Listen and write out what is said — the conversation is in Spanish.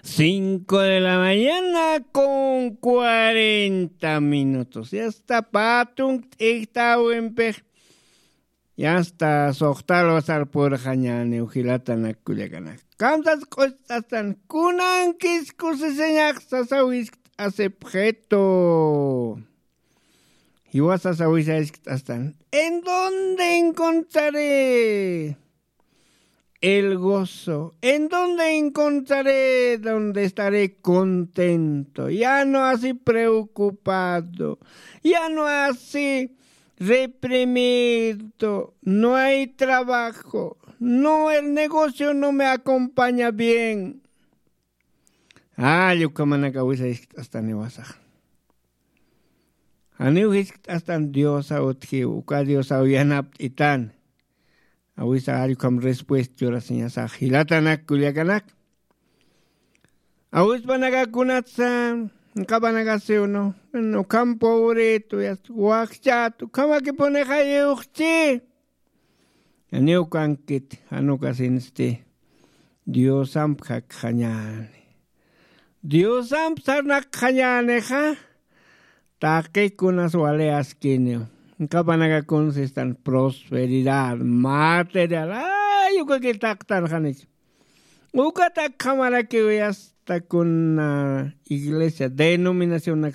5 de la mañana con 40 minutos. Ya está patung ixtawempej. Ya está sohtalo sar por jañane ujilatan akulaganak. Kamsas costan kunankis kuseseñak sasawis acepjeto. Y vas a saber hasta ¿en dónde encontraré el gozo? ¿En dónde encontraré donde estaré contento? Ya no así preocupado, ya no así reprimido, no hay trabajo, no, el negocio no me acompaña bien. Yo kamanakawisa hasta nevasaj. Aniu hasta diosa otji uka diosa uyanap itan. Awisa ari kam respuesta yo la seña sa hilatanak kuliakanak. Awis panaga kunatsa kabanaga seuno no campo ureto ya wakchatu kama que pone haye ukchi. Aniu kankit anuka sinste diosam khanyane. Diosam sarnak khanyane ha. Taque con las waleas quineo. Capanaga consistan prosperidad material. Yo creo que tan janis. Uka ta cámara que hasta con una iglesia denominación